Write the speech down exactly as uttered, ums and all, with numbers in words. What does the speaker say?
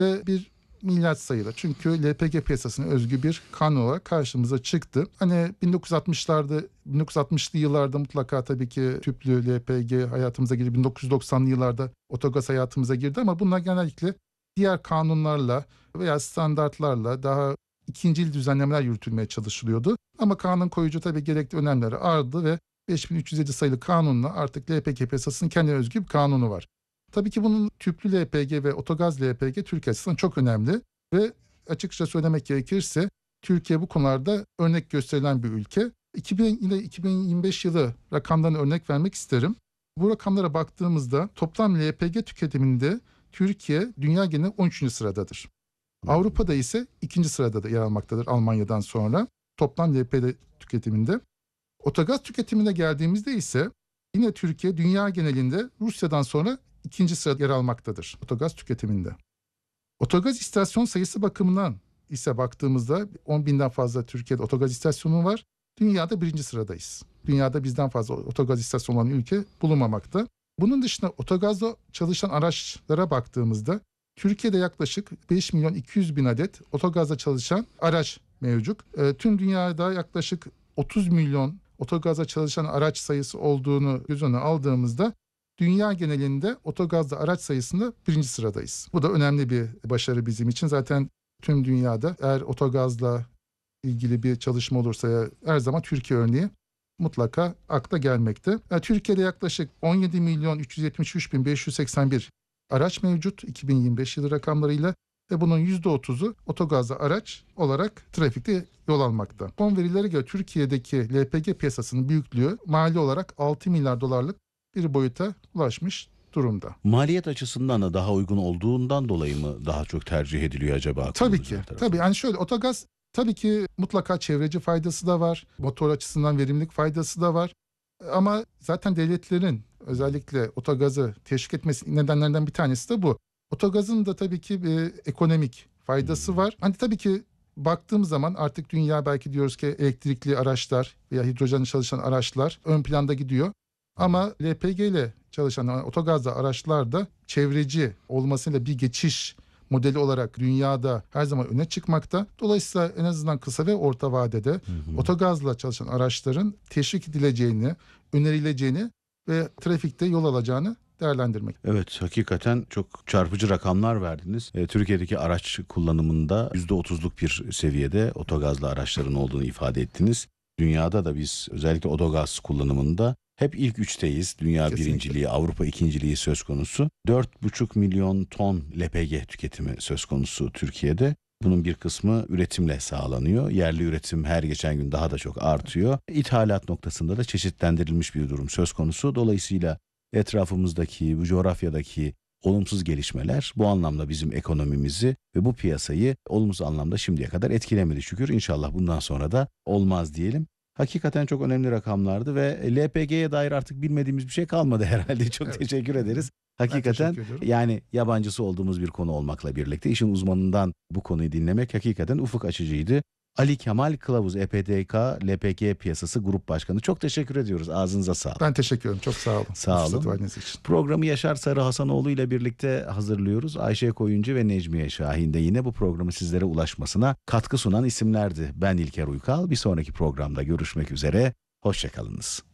ve bir milyar sayıda. Çünkü L P G piyasasına özgü bir kanun olarak karşımıza çıktı. Hani bin dokuz yüz altmışlarda, bin dokuz yüz altmışlı yıllarda mutlaka tabii ki tüplü L P G hayatımıza girdi. bin dokuz yüz doksanlı yıllarda otogaz hayatımıza girdi ama bunlar genellikle diğer kanunlarla veya standartlarla daha ikincil düzenlemeler yürütülmeye çalışılıyordu. Ama kanun koyucu tabii gerekli önlemleri aldı ve beş bin üç yüz yedi sayılı kanunla artık L P G piyasasının kendine özgü bir kanunu var. Tabii ki bunun tüplü L P G ve otogaz L P G Türkiye açısından çok önemli ve açıkça söylemek gerekirse Türkiye bu konularda örnek gösterilen bir ülke. iki bin ile iki bin yirmi beş yılı rakamlarına örnek vermek isterim. Bu rakamlara baktığımızda toplam L P G tüketiminde Türkiye dünya genelinde on üçüncü sıradadır. Avrupa'da ise ikinci sırada da yer almaktadır Almanya'dan sonra toplam L P G tüketiminde. Otogaz tüketimine geldiğimizde ise yine Türkiye dünya genelinde Rusya'dan sonra ikinci sırada yer almaktadır otogaz tüketiminde. Otogaz istasyon sayısı bakımından ise baktığımızda on binden fazla Türkiye'de otogaz istasyonu var. Dünyada birinci sıradayız. Dünyada bizden fazla otogaz istasyonu olan ülke bulunmamakta. Bunun dışında otogazda çalışan araçlara baktığımızda Türkiye'de yaklaşık beş milyon iki yüz bin adet otogazda çalışan araç mevcut. E, tüm dünyada yaklaşık otuz milyon otogazda çalışan araç sayısı olduğunu göz önüne aldığımızda dünya genelinde otogazda araç sayısında birinci sıradayız. Bu da önemli bir başarı bizim için. Zaten tüm dünyada eğer otogazla ilgili bir çalışma olursa her zaman Türkiye örneği mutlaka akla gelmekte. Yani Türkiye'de yaklaşık on yedi milyon üç yüz yetmiş üç bin beş yüz seksen bir araç mevcut iki bin yirmi beş yılı rakamlarıyla ve bunun yüzde otuzu otogazlı araç olarak trafikte yol almakta. Son verilere göre Türkiye'deki L P G piyasasının büyüklüğü mali olarak altı milyar dolarlık bir boyuta ulaşmış durumda. Maliyet açısından da daha uygun olduğundan dolayı mı daha çok tercih ediliyor acaba? Tabii ki. Tabii yani şöyle otogaz tabii ki mutlaka çevreci faydası da var. Motor açısından verimlilik faydası da var. Ama zaten devletlerin özellikle otogazı teşvik etmesi nedenlerinden bir tanesi de bu. Otogazın da tabii ki bir ekonomik faydası var. Hani tabii ki baktığım zaman artık dünya belki diyoruz ki elektrikli araçlar veya hidrojenle çalışan araçlar ön planda gidiyor. Ama L P G ile çalışan yani otogazlı araçlar da çevreci olmasıyla bir geçiş modeli olarak dünyada her zaman öne çıkmakta. Dolayısıyla en azından kısa ve orta vadede hı hı. otogazla çalışan araçların teşvik edileceğini, önerileceğini ve trafikte yol alacağını değerlendirmek. Evet, hakikaten çok çarpıcı rakamlar verdiniz. E, Türkiye'deki araç kullanımında yüzde otuzluk bir seviyede otogazlı araçların olduğunu ifade ettiniz. Dünyada da biz özellikle otogaz kullanımında hep ilk üçteyiz. Dünya Kesinlikle. birinciliği, Avrupa ikinciliği söz konusu. dört buçuk milyon ton L P G tüketimi söz konusu Türkiye'de. Bunun bir kısmı üretimle sağlanıyor. Yerli üretim her geçen gün daha da çok artıyor. İthalat noktasında da çeşitlendirilmiş bir durum söz konusu. Dolayısıyla etrafımızdaki, bu coğrafyadaki olumsuz gelişmeler bu anlamda bizim ekonomimizi ve bu piyasayı olumsuz anlamda şimdiye kadar etkilemedi şükür. İnşallah bundan sonra da olmaz diyelim. Hakikaten çok önemli rakamlardı ve L P G'ye dair artık bilmediğimiz bir şey kalmadı herhalde. Çok evet. teşekkür ederiz. Hakikaten yani yabancısı olduğumuz bir konu olmakla birlikte işin uzmanından bu konuyu dinlemek hakikaten ufuk açıcıydı. Ali Kemal Kılavuz, E P D K L P G Piyasası Grup Başkanı. Çok teşekkür ediyoruz. Ağzınıza sağlık. Ben teşekkür ederim. Çok sağ olun. Sağ olun. Programı Yaşar Sarı Hasanoğlu ile birlikte hazırlıyoruz. Ayşe Koyuncu ve Necmiye Şahin de yine bu programı sizlere ulaşmasına katkı sunan isimlerdi. Ben İlker Uykal. Bir sonraki programda görüşmek üzere. Hoşçakalınız.